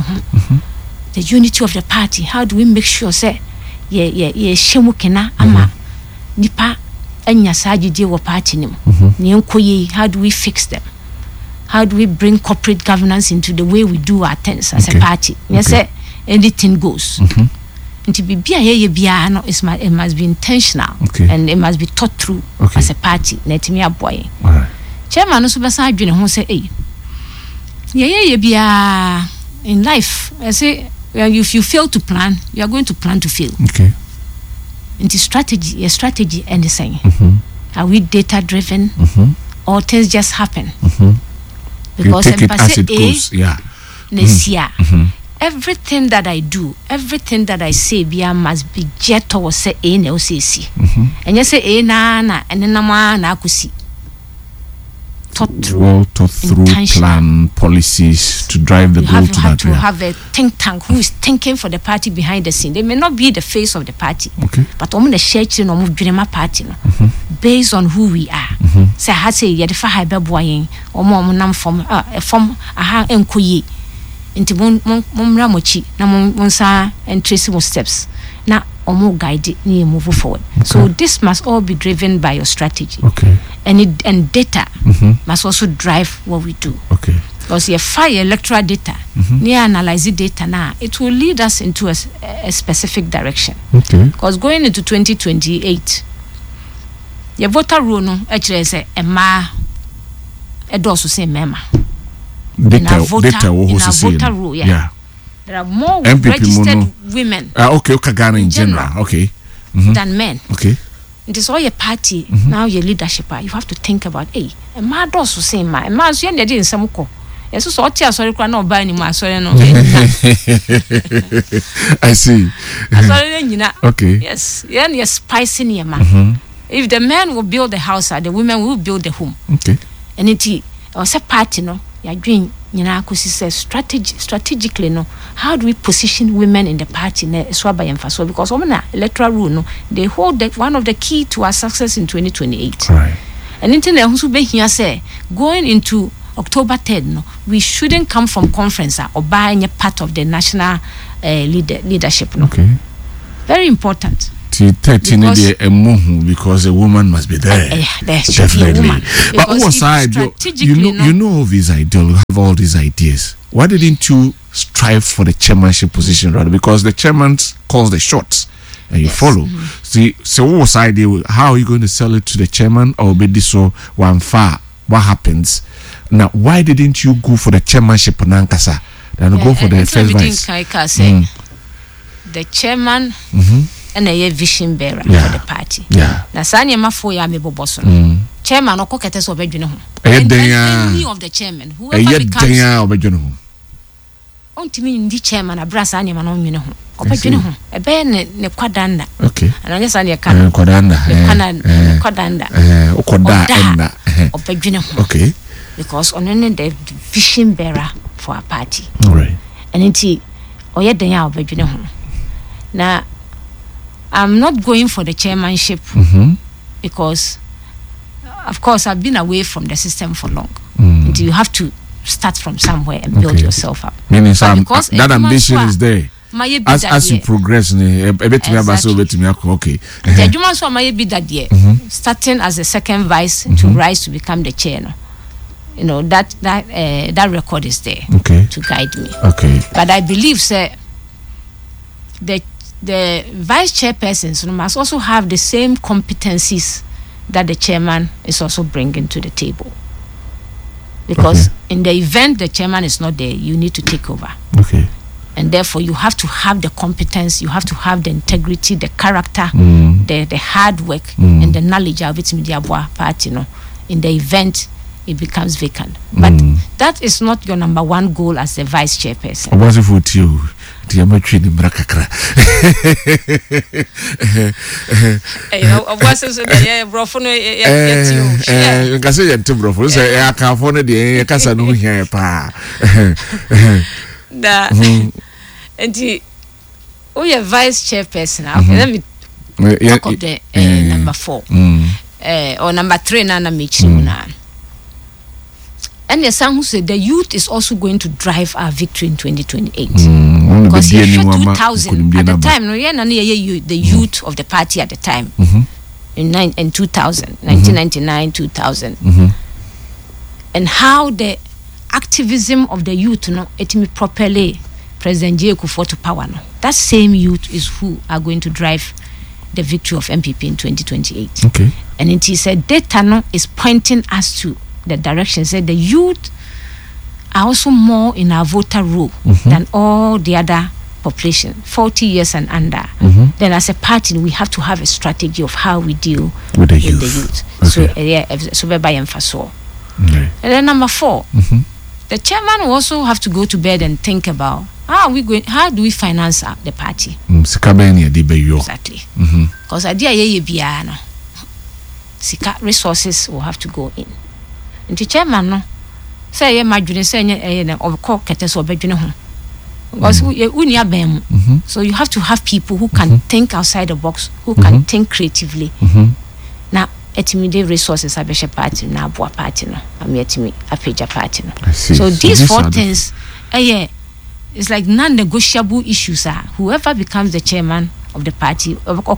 the unity of the party. How do we make sure say yeah yeah yeah shemukena ama nipa anya saji wa party nim ni enkoye. How do we fix them? How do we bring corporate governance into the way we do our things as okay. a party? Yes, okay. Anything goes. Into be bia ye bia no, it must be intentional okay. and it must be thought through okay. as a party. Netimi aboy. All right. Chairman no so besa adwene ho say eh ye ye bia in life. I say if you fail to plan, you are going to plan to fail. Okay. Into strategy, a strategy and the saying. Mm-hmm. Are we data driven mm-hmm. or things just happen? Mm-hmm. Because you take it as it goes, yeah. Nesia. Mm-hmm. Everything that I do, everything that I say, bia must be jet or say a ne o say si. And you say a na na and then na na kusi. Thought through, well thought through plan policies to drive the you goal have, to have that. To yeah. have a think tank who is thinking for the party behind the scene. They may not be the face of the party, okay. but I'm the church no move dream party no. Mm-hmm. Based on who we are. Mm-hmm. Say I say you the fa high boying or more nam from a from a ha enkoye into mon mon ramochi na mon sa and trace more steps. Now or more guide ni move forward. Okay. So this must all be driven by your strategy. Okay. And it, and data mm-hmm. must also drive what we do. Okay. Because you fire electoral data, mm-hmm. near analyze data now, it will lead us into a, a specific direction. Okay. Because going into twenty twenty-eight, your voter rule no actually say a ma a dosu say mema. Data voter, data in a voter rule, yeah. yeah. There are more M P P registered mono. Women. Uh, okay, okay, Ghana in, in general, general, okay. Mm-hmm. Than men. Okay. It is all your party, mm-hmm. now your leadership, you have to think about, hey, a man does the same man, a man's you did in some co. Yes, so what you are sorry, no buy any more, sorry, no. I see. Sorry, you know. Okay. Yes, yeah, you're spicing your man. Mm-hmm. If the man will build the house, the women will build the home. Okay. And it was a party, no. ya dwen nyina akosi say strategy strategically no how do we position women in the party na so by emphasis because women na electoral rule no they hold that one of the key to our success in twenty twenty-eight right and intin ehun so be hia say going into October third no we shouldn't come from conference or buy any part of the national uh, leader, leadership no okay very important thirteen because, because a woman must be there. Uh, uh, there Definitely. But what side you, you know, no, you know all these ideas, you have all these ideas. Why didn't you strive for the chairmanship position rather? Because the chairman calls the shots and you yes. follow. Mm-hmm. See, so what side you, how are you going to sell it to the chairman or be this so one far? What happens? Now, why didn't you go for the chairmanship Nankasa than yeah, go for the first vice? Mm. The chairman mm-hmm. and a vision bearer yeah. for the party. Yeah. Na sanya mafo ya me boboso. Mm. Chairman okokete so obedwene ho. And any of the chairman whoever becomes obedwene ho. Ontimi ndi chairman abra sanya ma no nwene ho. Obedwene ho. Ebe ne ne kwadanda. Okay. Ananya sanya kan. Kwadanda. Kana kwadanda. Eh okoda enna. Obedwene ho. Okay. Because onene the vision bearer for our party. All right. And nti oyeden ya obedwene ho. Na I'm not going for the chairmanship mm-hmm. because, of course, I've been away from the system for long. Mm. And you have to start from somewhere and build okay. yourself up. Meaning some, uh, that ambition is there. As, as you progress, exactly. Okay. Mm-hmm. Starting as the second vice mm-hmm. to rise to become the chair. No? You know, that that uh, that record is there okay. to guide me. Okay. But I believe, sir, the the vice chairpersons must also have the same competencies that the chairman is also bringing to the table. Because okay. in the event the chairman is not there, you need to take over. Okay. And therefore, you have to have the competence, you have to have the integrity, the character, mm. the the hard work, mm. and the knowledge of its media party. You know, in the event it becomes vacant. But mm. that is not your number one goal as the vice chairperson. What's it with you? The amateur in Brakakra. You know, what's it? Yeah, brofo no. Yeah, you can say you're too brofo. Say I can't find the casa no here pa. Da. And the oh, your vice chairperson. Okay, let me talk of the number four. Uh, or number three, Nana Michina. And the son who said the youth is also going to drive our victory in twenty twenty-eight. Mm, because in two thousand, at the time, no, yeah, the youth mm. of the party at the time, mm-hmm. in, nine, in two thousand, nineteen ninety-nine, two thousand. Mm-hmm. And how the activism of the youth, no, it me properly President J. Kufuor to power. No. That same youth is who are going to drive the victory of M P P in twenty twenty-eight. Okay. And it is said data no, is pointing us to the direction. Said the youth are also more in our voter roll mm-hmm. than all the other population, forty years and under. Mm-hmm. Then as a party, we have to have a strategy of how we deal with the with youth. The youth. Okay. So uh, yeah, so by emphasis. Okay. And then number four, mm-hmm. the chairman will also have to go to bed and think about how are we going, how do we finance uh, the party? Mm, exactly. Mm-hmm. Because idea ye biya no, sika resources will have to go in. And the chairman no, say ye madwene say ye na obko kete so obedwene ho. Because we we nia bem. So you have to have people who can mm-hmm. think outside the box, who can mm-hmm. think creatively. Mm-hmm. Now etimide resources abeshe party na aboa party no. Am etimi apeja party no. So, so these four things eh yeah, it's like non-negotiable issues are whoever becomes the chairman of the party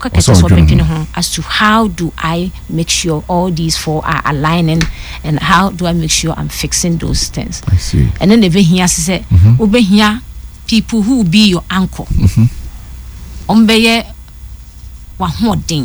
as to how do I make sure all these four are aligning and how do I make sure I'm fixing those things. I see. And then the here say ube here people who will be your anchor. Ombeye wahodin.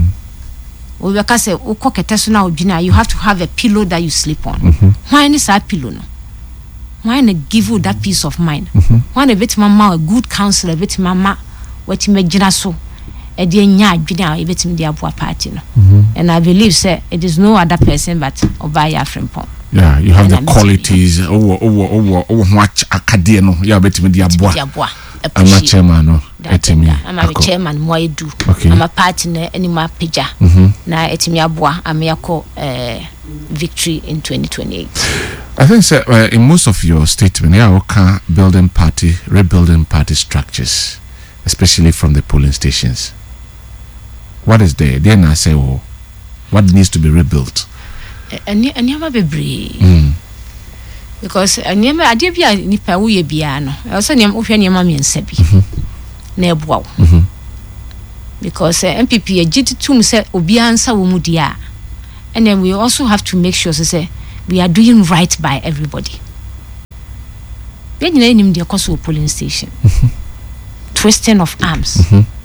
We can say you have to have a pillow that you sleep on. Why is that pillow no? Why not give you that peace of mind? Mm-hmm. Why a bit mama a good counselor, a bit mama what you make so a dear nyad a bit in the abua party. And I believe sir it is no other person but Obaya Frimpong. Yeah, you have and the I'm qualities over over over over much acadeno, yeah, bet me the abua. I'm not chairman, no. Etimi. I'm a chairman, Moy do. I'm a partner, Anima Pija. Na Etimi Abwa, Amiako victory in twenty twenty-eight. I think sir, uh, in most of your statement, yeah, okay, building party, rebuilding party structures, especially from the polling stations. What is there? Then I say, oh, what needs to be rebuilt? And and you have a brave. Because I never I did be a nipa we biano. I also name Ophia Mammy and Sebi. Nebwa. Because M P P a G T two said Obiansa Wumudia. And then we also have to make sure to say we are doing right by everybody. Then you name the Kosovo polling station. Twisting of arms.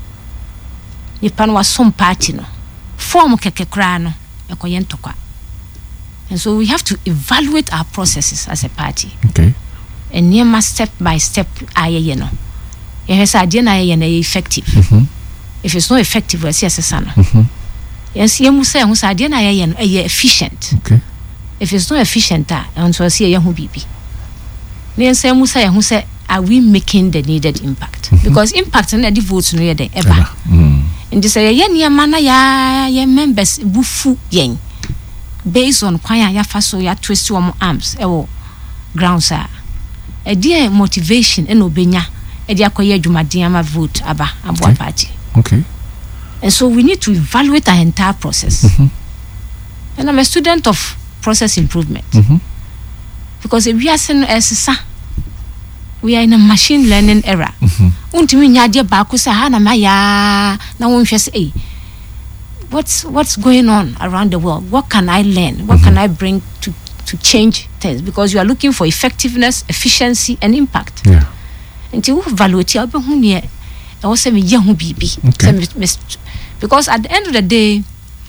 Nipan was some party no. Form kekekrano e koyentokwa. And so we have to evaluate our processes as a party. Okay. And near step by step, I you know. Yes, I didn't effective. Mm-hmm. If it's not effective, we'll see as a son. Yes, you must say, I didn't efficient. Okay. If it's not efficient, and so I see a young baby. Then say, Musa, who said, are we making the needed impact? Mm-hmm. Because impact and the votes no ever. Mm. And this say, yeah, mana ya ya members bufu yen. Based on kwaya ya faso ya twist one arms ewo grounds a e dia motivation e no benya e dia koye adwumaden ama vote aba abo okay. party. Okay. And so we need to evaluate our entire process. Mm-hmm. And I'm a student of process improvement. Mm-hmm. Because if we are saying as we are in a machine learning era. Mm-hmm. Untimi nya dia ba ko sa ha na maya na won hwese eh What's what's going on around the world? What can I learn? What mm-hmm. can I bring to, to change things? Because you are looking for effectiveness, efficiency, and impact. Yeah. Until you evaluate, I was saying, young baby. Because at the end of the day,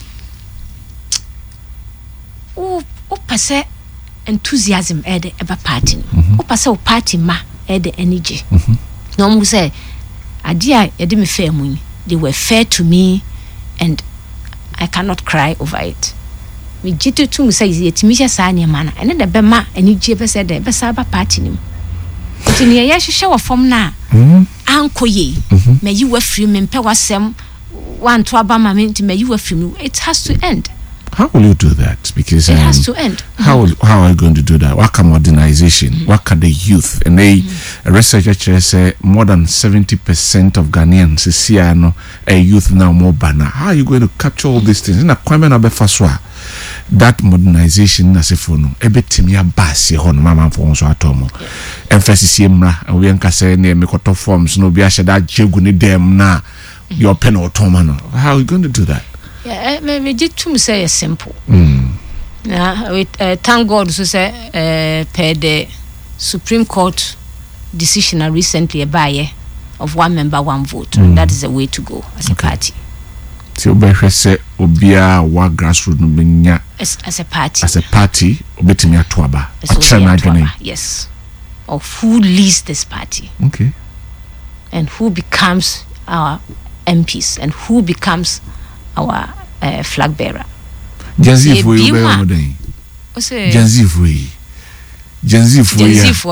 oh, oh, pass enthusiasm at the party. Oh, pass party ma at the energy. No one say, "Adia, I didn't fair me. They were fair to me, and I cannot cry over it." Me jitu tu mu say it me say anya mana ene de be ma ani gie be say de be sa ba party nim. Nti ne ye hwehwe wo fom na ankoye me yi wa free me mpe wasem wan to aba ma me nti me yi wa free me. It has to end. How will you do that? Because it um, has to end. How will, how are you going to do that? What can modernization? Mm-hmm. What can the youth? And they mm-hmm. a researcher say more than seventy percent of Ghanaians see no a youth now more banner. How are you going to capture all these things? In a kwame be faswa that modernization as a phone e betimia basi hon mama for so atomo. Emphasis mra and we enka say na me koto forms no bi ahye da jegu ni dem na your pen or no. How are you going to do that? Yeah, me me did to say simple. Mm. Yeah, with uh, thank God so say uh, per the Supreme Court decision recently by of one member one vote. Mm. That is the way to go as okay. a party. So be say obia wa grassroots no benya as, as a party. As a party obetimi atoaba. Yes. Of who leads this party. Okay. And who becomes our M Ps and who becomes our uh, flag bearer. Janzi for you, Baby. Janzi for you. Janzi for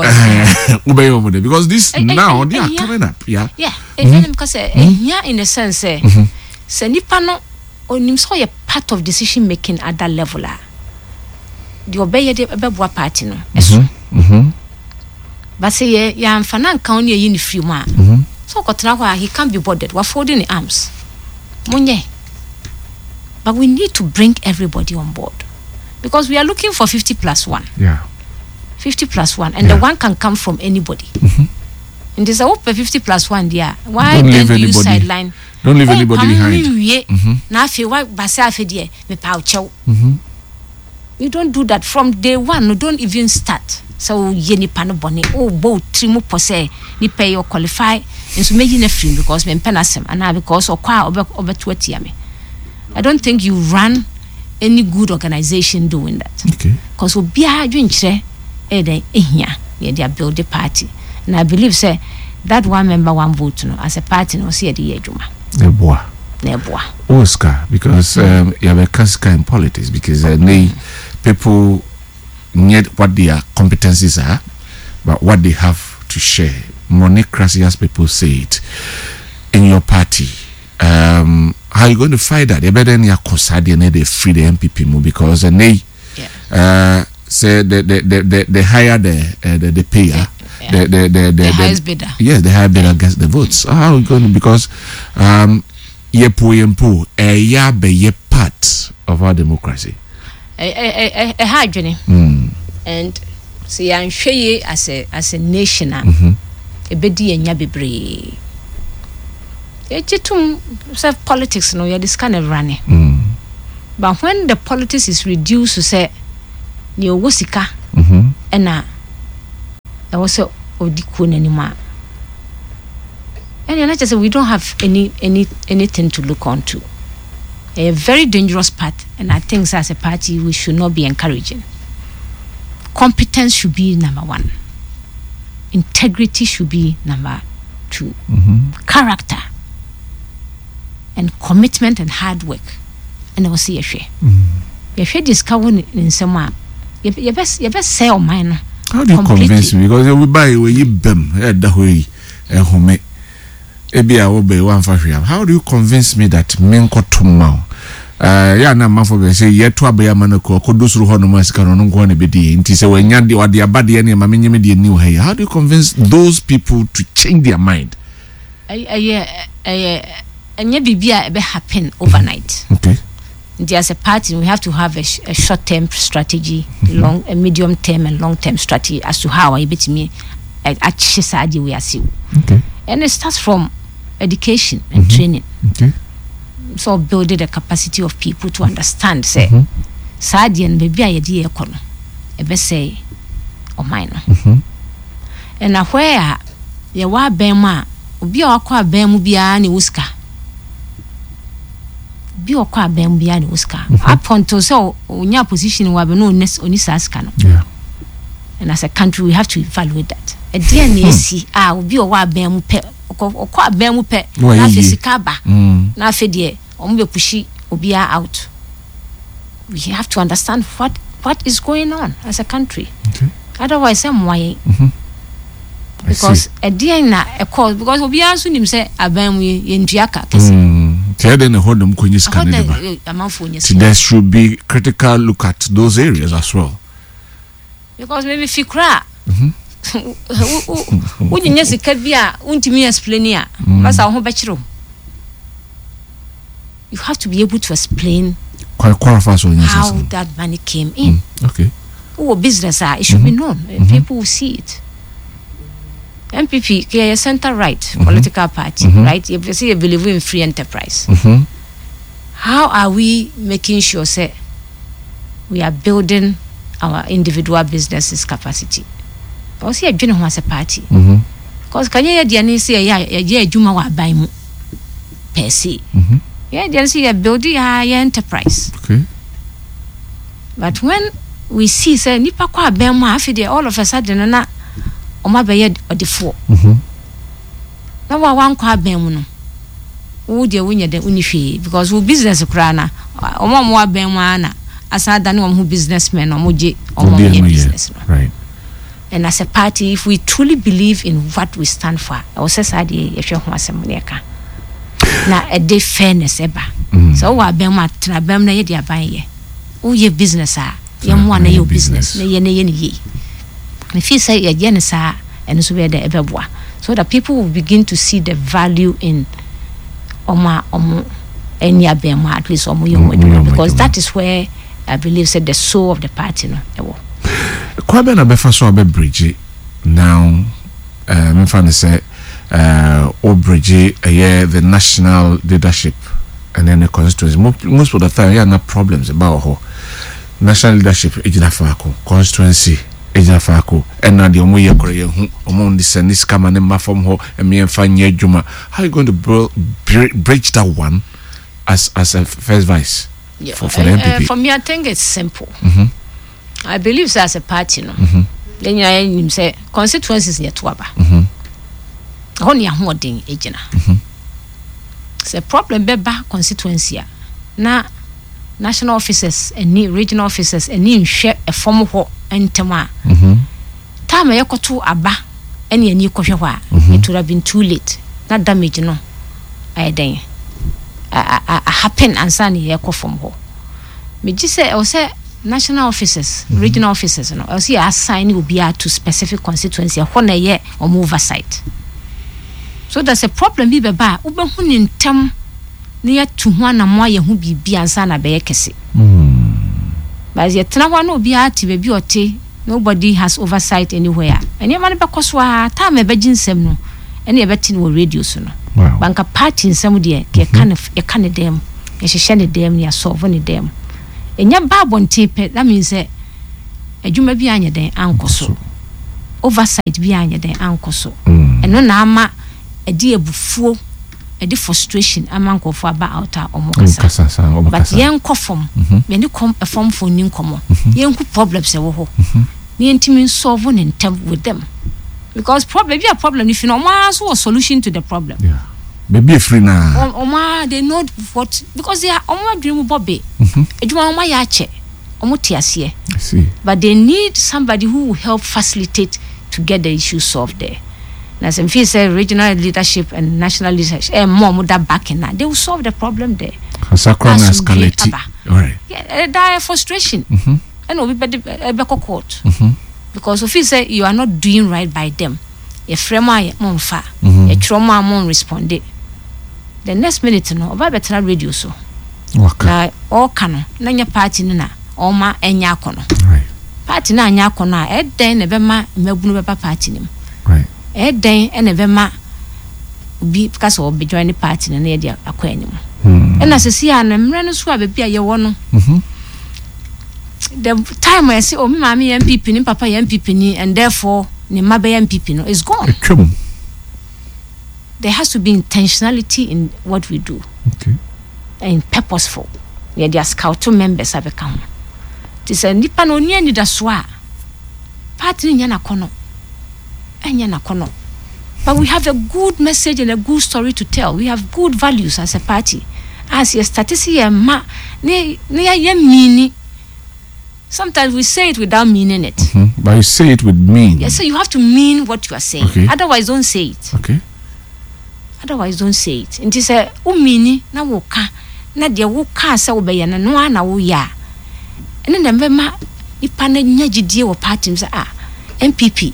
you. Because this now they are coming up. Yeah. Yeah. Because yeah, in a sense, Senipano onim so ye part of decision making at that level. The obey the Bebwa party no. Mm-hmm. But say ya amfana nka oni ye ni free ma. So kotra kwa he can't be bothered. We're folding the arms. Munye. But we need to bring everybody on board because we are looking for fifty plus one. Yeah. fifty plus one, and yeah. the one can come from anybody. Mm-hmm. And there's a hope fifty plus one there. Why don't then you sideline? Don't leave oh, anybody behind. Now, if you want Basafe, dear, me poucho. You don't do that from day one. You don't even start. So, yeni pano boni. Oh, bo trimu pose. Ni pay or qualify. And so, maybe free because me penasem. And now because or qua over over twenty yame. I don't think you run any good organization doing that. Okay. Because we be a drinche, eh, de ehia, yeah, they build the party, and I believe say that one member one vote no as a party no see the ejuma. Neboa. Neboa. Oscar, because um, you have a casca in politics because uh, they people need what their competencies are, but what they have to share. Monocracy, as people say it. in your party. Um, how are you going to fight that? You better near Kosadi and they free the M P P move because and they yeah. uh say the the the the, the higher the, uh, the the payer. Yeah. The the the the, the the highest bidder. Yes, the highest bidder gets the votes. How are we going to because um yepo yempo a ya be ye part of our democracy. A a a hard journey. And see I'm sure ye as a as a nation a bedi enya bebre. E jitum self politics no, you this kind of running. Mm. But when the politics is reduced to say ni owosika Mhm. ena e also odiko anymore. And you know just we don't have any any anything to look on to. A very dangerous path, and I think as a party we should not be encouraging. Competence should be number one. Integrity should be number two. Mm-hmm. Character and commitment and hard work. And I will see a share. You should discover in some you best you best say on mine. How do you completely convince me? Because we buy we you bem that way eh home. Ebi a obe one for how do you convince me that menko tomorrow? Uh, yeah, na man for be say yet to abe manako ko do suru ho no masika no ngo na be di nti say we nya de wade abade ne ma menye me de new here. How do you convince those people to change their mind? I I I anya bibia e be happen overnight. Okay. And as a party we have to have a, sh- a short term strategy, mm-hmm. long a medium term and long term strategy as to how I bet me actually side we are see. Okay. And it starts from education and mm-hmm. training. Okay. So building the capacity of people to understand say mm-hmm. Sadi and baby I idea econo e be say o mine. Mm-hmm. And na where ye wa ben ma obi a wakwa ben mu bia na wuska. Bi wakwa ben mu bia na wuska. Upon to so onya position wa be no oni saska no. Yeah. And as a country we have to evaluate that. E dia na esi ah obi o wa ben mu pe okwa ben mu pe na fisika ba na afedie omo be pushi obia out. We have to understand what what is going on as a country. Okay. Otherwise am why mm-hmm. because a dia na e cause because obia so nim say aban mu ye nduaka kese mm tell them hold them konyi scan so there should be critical look at those areas as well because maybe fikra mhm when you sika bia untimi explain ya but sa ho be kiro you have to be able to explain quite qualify so how that money came in. Mm, okay. Oh, business ah, it should mm-hmm. be known. Mm-hmm. People will see it. M P P, a center right mm-hmm. political party, mm-hmm. right? You see, you believe in free enterprise. Mm-hmm. How are we making sure, say, we are building our individual businesses capacity? Because here, you know, as a party. Because can you hear say, yeah, yeah, Juma wa buy mu per se. Yeah, they see a building a enterprise. Okay. But when we see say nipa kwa ben mu afide all of a sudden na o ma be ye odefo. Mhm. Na wa wan kwa ben mu no. Wo de wo nya de unihwe because wo business kra na o mo mo ben mu ana asada na wo businessmen o mo je o mo ye business no. Right. And as a party if we truly believe in what we stand for, I say sade ye hwe ho asem ne ka. Na a day fairness eba. So wa ben ma tra ben na ye dia ban ye. Wo ye business a ye mo na ye business na ye na ye ni ye. If you say ye ye sa and so be the ebeboa so that people will begin to see the value in oma omo any abem at least omo yomo because that is where I believe said the soul of the party no ewo. Kwa be na be fa so be bridge now uh me fa say uh or bridge uh, the national leadership and then the constituency most, most of the time yeah no problems about ho national leadership ejina fa ko constituency ejina fa ko and na de omo ye kore ye hu omo ndi senis kama ne mafom ho emi emfa nye adwuma. How are you going to bro- bridge that one as as a first vice yeah. for, for the M P P? Uh, for me I think it's simple. Mm-hmm. I believe so as a party no mm-hmm. then you say constituencies ye to aba mhm honi ahodin ejina mhm it's a problem beba constituency na national officers and regional officers and ni nhwe e form ho entema mhm time yakoto aba ene ani kohwe ho a it would have been too late. That damage no I den a happen ansa ne ye kɔ from ho me gi say o say national officers mm-hmm. regional officers no o say assign obi to specific constituency ho na ye on oversight so there's a problem bi be ba wo be hu ni ntam ne ya tu ho na mo aye hu bibi ansa na be ye kese mm but ye tena ho na obi ati be bi ote nobody has oversight anywhere ene ma ne be koswa ta me be ginsem no ene ye beti no radio so no wow. banka party nsem de ke kan e kan dem e hye ne dem ne solve ne dem enya babonte pe that means say adwuma bi anya den ankoso oversight bi anya den ankoso eno na ama edi ebufuo edi frustration ama nkofo aba out a omokasa but yen kofom me ni kom e form for ni nkomo yen ku problems e wo ho ni ntimi solve ne ntem with them because problem be a problem if you know ma so a solution to the problem yeah maybe free na oma they know what because they are oma dream bobby ejuma oma ya che omo tiase I see but they need somebody who will help facilitate to get the issue solved there. Now some feel say regional leadership and national leadership eh more that back in that they will solve the problem there. Sakra escalate all right yeah die frustration mhm and obi be be court mhm because if you say you are not doing right by them your frame ay monfa Mhm. your trauma mon respond the next minute no oba better radio so waka na all kano na nya party ni na o ma enya akono right party na anya akono a eden na be ma magunu be party nim right eden e na be ma obi because obi join the party na na dia akwanim mm e na sesi ya na mre no so a be bia ye wo no mhm the time I say oh me mama M P P ni papa M P P ni and therefore ni mabe M P P no is gone. There has to be intentionality in what we do. Okay. And purposeful. Yeah, they are scout members have come. This a nipa no ni ani da so a party ni na kono. Anya na kono. But we have a good message and a good story to tell. We have good values as a party. As your statistics ma ne ne ya mini. Sometimes we say it without meaning it. Mm-hmm. But you say it with mean. Yes, so you have to mean what you are saying. Okay. Otherwise, don't say it. Okay. Otherwise, don't say it. And this say, "Umini na woka na dia woka sa obeya na no na wo ya." And then the mema ipa na nyagidie wo party say ah M P P.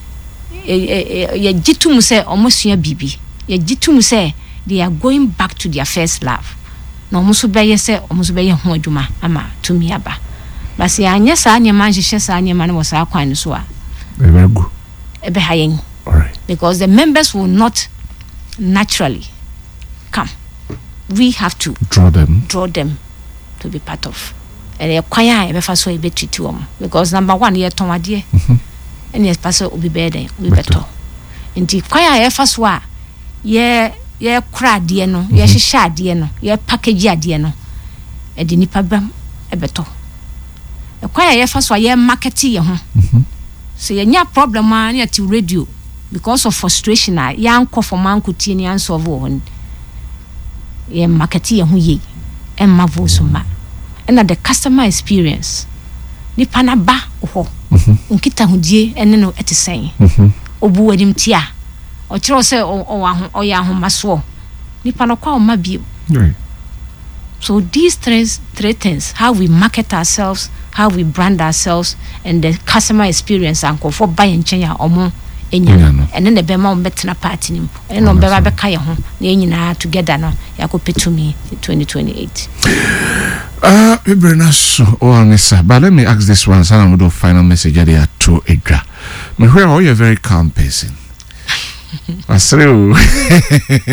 Ya gitum say omosua bibi. Ya gitum say they are going back to their first love. Na omoso beye say omoso beye ho adwuma ama tumi aba. But see, anya sa anya man hye sa anya man was akwan so a very good e be hayen all right because the members will not naturally come. We have to draw them draw them to be part of and e kwan a e be fa so e be treat them because number one ye ton ade and yes pass obi be den we beto nti kwan a e fa so a ye ye kra ade no ye hye ade no ye package ade no e de nipa bam e beto e kwa ya fa so ya market ye ho so ya nya problem an ya ti radio because of frustration a ya anko for man ko tie ni ansolve ho ya market ye ho ye e ma vo so ma and the customer experience ni pana ba ho nkita hodie ene no etisen obu wadim tia o kiro se o o o ya ho maso ni pana kwa o ma bi right. So these three, three things, how we market ourselves, how we brand ourselves, and the customer experience and for buy and change omo enya and then the bema on better party nim and no beba beka ye ho na nyina together no yakopetumi twenty twenty-eight. Uh Ibrahim or Nessa, but let me ask this one, son of the final message there to Edra. Me where are you a very calm person? Asreu